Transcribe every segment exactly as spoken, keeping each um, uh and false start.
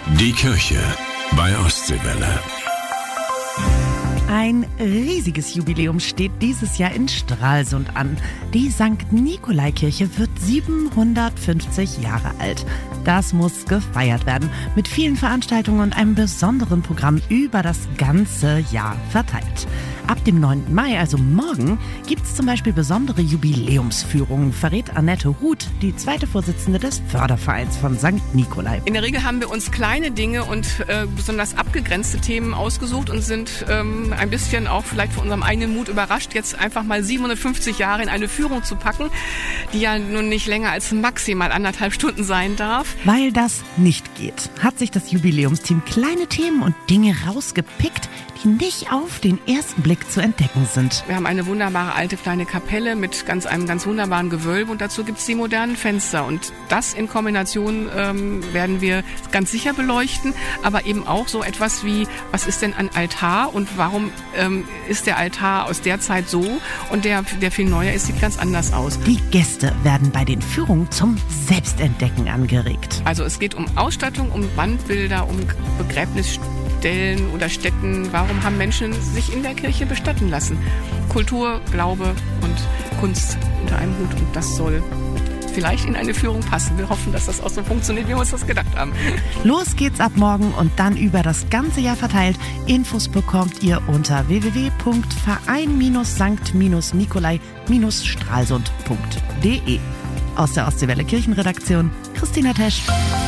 Die Kirche bei Ostseewelle. Ein riesiges Jubiläum steht dieses Jahr in Stralsund an. Die Sankt Nikolai-Kirche wird siebenhundertfünfzig Jahre alt. Das muss gefeiert werden, mit vielen Veranstaltungen und einem besonderen Programm über das ganze Jahr verteilt. Ab dem neunten Mai, also morgen, gibt es zum Beispiel besondere Jubiläumsführungen, verrät Annette Huth, die zweite Vorsitzende des Fördervereins von Sankt Nikolai. In der Regel haben wir uns kleine Dinge und äh, besonders abgegrenzte Themen ausgesucht und sind ähm, ein bisschen auch vielleicht von unserem eigenen Mut überrascht, jetzt einfach mal siebenhundertfünfzig Jahre in eine Führung zu packen, die ja nun nicht länger als maximal anderthalb Stunden sein darf. Weil das nicht geht, hat sich das Jubiläumsteam kleine Themen und Dinge rausgepickt, die nicht auf den ersten Blick zu entdecken sind. Wir haben eine wunderbare alte kleine Kapelle mit ganz einem ganz wunderbaren Gewölbe und dazu gibt es die modernen Fenster. Und das in Kombination ähm, werden wir ganz sicher beleuchten, aber eben auch so etwas wie, was ist denn ein Altar und warum ähm, ist der Altar aus der Zeit so und der, der viel neuer ist, sieht ganz anders aus. Die Gäste werden bei den Führungen zum Selbstentdecken angeregt. Also es geht um Ausstattung, um Wandbilder, um Begräbnisstellen oder Stätten. Warum haben Menschen sich in der Kirche bestatten lassen? Kultur, Glaube und Kunst unter einem Hut und das soll vielleicht in eine Führung passen. Wir hoffen, dass das auch so funktioniert, wie wir uns das gedacht haben. Los geht's ab morgen und dann über das ganze Jahr verteilt. Infos bekommt ihr unter w w w punkt verein Sankt Nikolai Stralsund punkt d e. Aus der Ostseewelle Kirchenredaktion, Christina Tesch.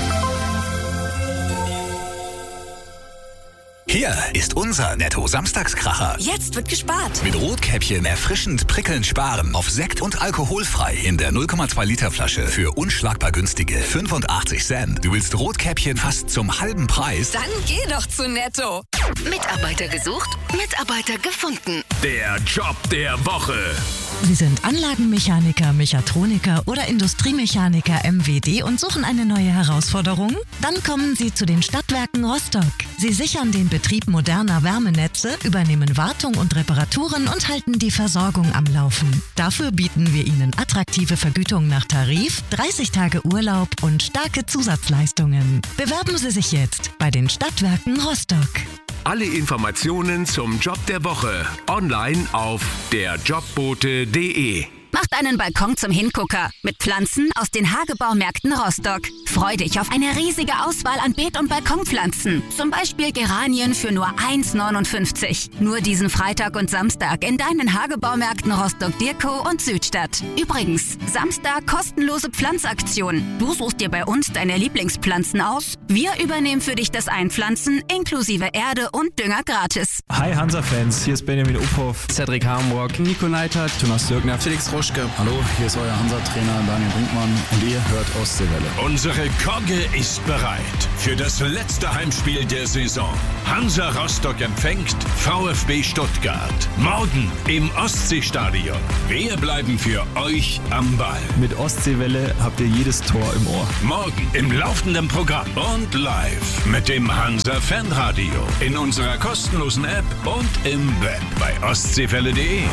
Hier ist unser Netto-Samstagskracher. Jetzt wird gespart. Mit Rotkäppchen erfrischend prickelnd sparen. Auf Sekt und alkoholfrei in der null Komma zwei Liter Flasche für unschlagbar günstige fünfundachtzig Cent. Du willst Rotkäppchen fast zum halben Preis? Dann geh doch zu Netto. Mitarbeiter gesucht, Mitarbeiter gefunden. Der Job der Woche. Sie sind Anlagenmechaniker, Mechatroniker oder Industriemechaniker M W D und suchen eine neue Herausforderung? Dann kommen Sie zu den Stadtwerken Rostock. Sie sichern den Betrieb moderner Wärmenetze, übernehmen Wartung und Reparaturen und halten die Versorgung am Laufen. Dafür bieten wir Ihnen attraktive Vergütung nach Tarif, dreißig Tage Urlaub und starke Zusatzleistungen. Bewerben Sie sich jetzt bei den Stadtwerken Rostock. Alle Informationen zum Job der Woche online auf der jobbote punkt de. Macht einen Balkon zum Hingucker mit Pflanzen aus den Hagebaumärkten Rostock. Freu dich auf eine riesige Auswahl an Beet- und Balkonpflanzen. Zum Beispiel Geranien für nur eins neunundfünfzig. Nur diesen Freitag und Samstag in deinen Hagebaumärkten Rostock-Dirkow und Südstadt. Übrigens, Samstag kostenlose Pflanzaktion. Du suchst dir bei uns deine Lieblingspflanzen aus. Wir übernehmen für dich das Einpflanzen inklusive Erde und Dünger gratis. Hi Hansa-Fans, hier ist Benjamin Uphoff, Cedric Hamburg, Nico Neitert, Thomas Dürkner, Felix Roschke. Hallo, hier ist euer Hansa-Trainer Daniel Brinkmann und ihr hört Ostseewelle. Unsere Kogge ist bereit für das letzte Heimspiel der Saison. Hansa Rostock empfängt VfB Stuttgart. Morgen im Ostseestadion. Wir bleiben für euch am Ball. Mit Ostseewelle habt ihr jedes Tor im Ohr. Morgen im laufenden Programm und live mit dem Hansa Fanradio in unserer kostenlosen App und im Web bei ostseewelle punkt de.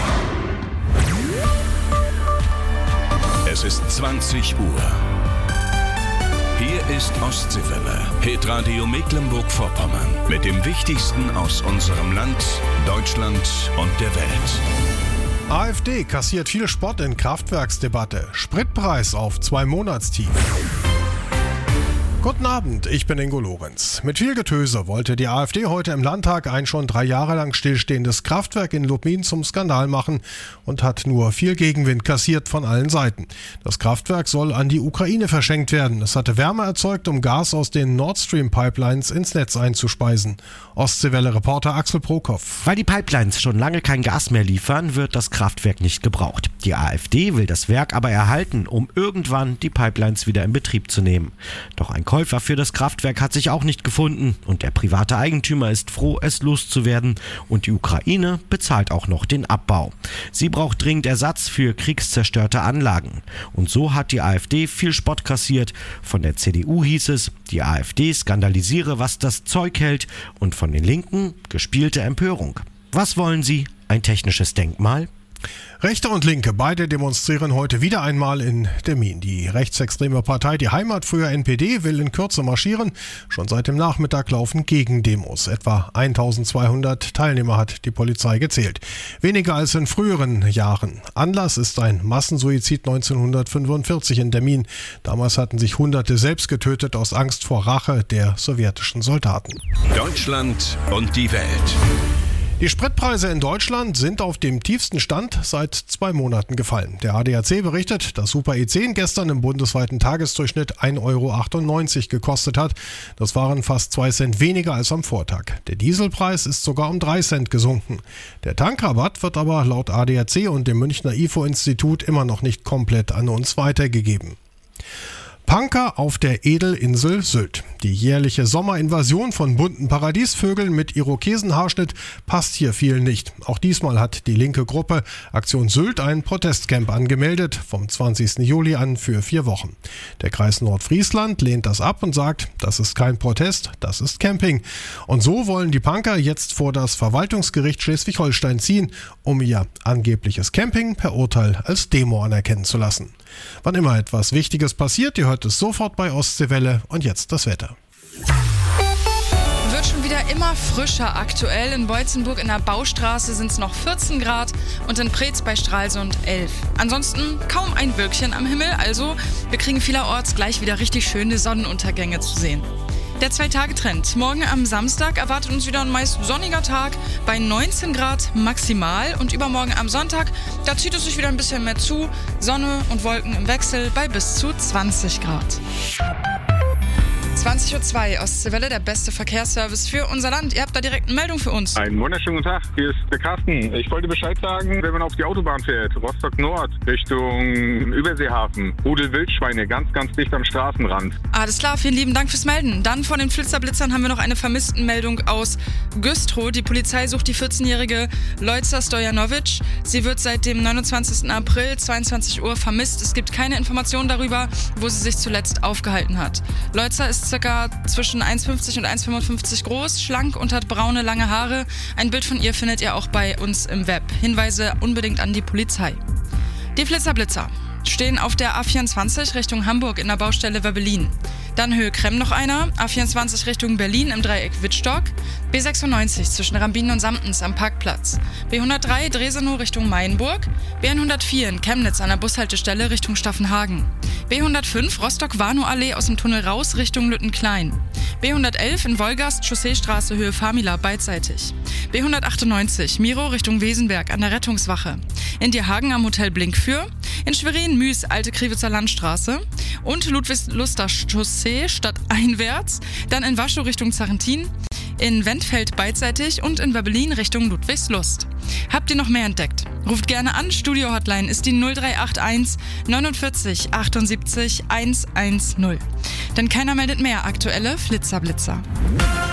Es ist zwanzig Uhr. Hier ist Ostseewelle, Hitradio Mecklenburg-Vorpommern mit dem Wichtigsten aus unserem Land, Deutschland und der Welt. AfD kassiert viel Spott in Kraftwerksdebatte. Spritpreis auf zwei Monatstief. Guten Abend, ich bin Ingo Lorenz. Mit viel Getöse wollte die AfD heute im Landtag ein schon drei Jahre lang stillstehendes Kraftwerk in Lubmin zum Skandal machen und hat nur viel Gegenwind kassiert von allen Seiten. Das Kraftwerk soll an die Ukraine verschenkt werden. Es hatte Wärme erzeugt, um Gas aus den Nord Stream Pipelines ins Netz einzuspeisen. Ostseewelle-Reporter Axel Prokop. Weil die Pipelines schon lange kein Gas mehr liefern, wird das Kraftwerk nicht gebraucht. Die AfD will das Werk aber erhalten, um irgendwann die Pipelines wieder in Betrieb zu nehmen. Doch ein Käufer für das Kraftwerk hat sich auch nicht gefunden und der private Eigentümer ist froh, es loszuwerden und die Ukraine bezahlt auch noch den Abbau. Sie braucht dringend Ersatz für kriegszerstörte Anlagen. Und so hat die AfD viel Spott kassiert. Von der C D U hieß es, die AfD skandalisiere, was das Zeug hält, und von den Linken gespielte Empörung. Was wollen sie? Ein technisches Denkmal? Rechte und Linke, beide demonstrieren heute wieder einmal in Demmin. Die rechtsextreme Partei Die Heimat, früher N P D, will in Kürze marschieren. Schon seit dem Nachmittag laufen Gegendemos. Etwa eintausendzweihundert Teilnehmer hat die Polizei gezählt. Weniger als in früheren Jahren. Anlass ist ein Massensuizid neunzehnhundertfünfundvierzig in Demmin. Damals hatten sich Hunderte selbst getötet aus Angst vor Rache der sowjetischen Soldaten. Deutschland und die Welt. Die Spritpreise in Deutschland sind auf dem tiefsten Stand seit zwei Monaten gefallen. Der A D A C berichtet, dass Super E zehn gestern im bundesweiten Tagesdurchschnitt ein Euro achtundneunzig gekostet hat. Das waren fast zwei Cent weniger als am Vortag. Der Dieselpreis ist sogar um drei Cent gesunken. Der Tankrabatt wird aber laut A D A C und dem Münchner I F O-Institut immer noch nicht komplett an uns weitergegeben. Punker auf der Edelinsel Sylt. Die jährliche Sommerinvasion von bunten Paradiesvögeln mit Irokesenhaarschnitt passt hier vielen nicht. Auch diesmal hat die linke Gruppe Aktion Sylt ein Protestcamp angemeldet, vom zwanzigsten Juli an für vier Wochen. Der Kreis Nordfriesland lehnt das ab und sagt, das ist kein Protest, das ist Camping. Und so wollen die Punker jetzt vor das Verwaltungsgericht Schleswig-Holstein ziehen, um ihr angebliches Camping per Urteil als Demo anerkennen zu lassen. Wann immer etwas Wichtiges passiert, ihr hört es sofort bei Ostseewelle. Und jetzt das Wetter. Wird schon wieder immer frischer aktuell. In Boitzenburg in der Baustraße sind es noch vierzehn Grad und in Preetz bei Stralsund elf. Ansonsten kaum ein Wölkchen am Himmel, also wir kriegen vielerorts gleich wieder richtig schöne Sonnenuntergänge zu sehen. Der Zwei-Tage-Trend. Morgen am Samstag erwartet uns wieder ein meist sonniger Tag bei neunzehn Grad maximal. Und übermorgen am Sonntag, da zieht es sich wieder ein bisschen mehr zu. Sonne und Wolken im Wechsel bei bis zu zwanzig Grad. zwanzig Uhr zwei, Ostseewelle, der beste Verkehrsservice für unser Land. Ihr habt da direkt eine Meldung für uns. Einen wunderschönen guten Tag, hier ist der Carsten. Ich wollte Bescheid sagen, wenn man auf die Autobahn fährt, Rostock Nord, Richtung Überseehafen, Rudel Wildschweine, ganz, ganz dicht am Straßenrand. Alles klar, vielen lieben Dank fürs Melden. Dann von den Flitzerblitzern haben wir noch eine Vermisstenmeldung aus Güstrow. Die Polizei sucht die vierzehnjährige Lojza Stojanovic. Sie wird seit dem neunundzwanzigsten April, zweiundzwanzig Uhr, vermisst. Es gibt keine Informationen darüber, wo sie sich zuletzt aufgehalten hat. Lojza ist circa zwischen eins Komma fünfzig und eins Komma fünfundfünfzig groß, schlank und hat braune, lange Haare. Ein Bild von ihr findet ihr auch bei uns im Web. Hinweise unbedingt an die Polizei. Die Flitzerblitzer stehen auf der A vierundzwanzig Richtung Hamburg in der Baustelle Wöbbelin. Dann Höhe Kremm noch einer, A vierundzwanzig Richtung Berlin im Dreieck Wittstock, B sechsundneunzig zwischen Rambin und Samtens am Parkplatz, B hundertdrei Dresenow Richtung Mainburg, B hundertvier in Chemnitz an der Bushaltestelle Richtung Staffenhagen, B hundertfünf Rostock-Warnow-Allee aus dem Tunnel raus Richtung Lüttenklein, B hundertelf in Wolgast Chausseestraße Höhe Famila beidseitig, B hundertachtundneunzig Miro Richtung Wesenberg an der Rettungswache, in Dierhagen am Hotel Blinkfür, in Schwerin-Müs Alte Kriwitzer Landstraße und Ludwigsluster Chaussee stadteinwärts, dann in Waschow Richtung Zarentin, in Wendfeld beidseitig und in Wöbbelin Richtung Ludwigslust. Habt ihr noch mehr entdeckt? Ruft gerne an, Studio-Hotline ist die null drei acht eins neunundvierzig achtundsiebzig hundertzehn. Denn keiner meldet mehr aktuelle Flitzerblitzer.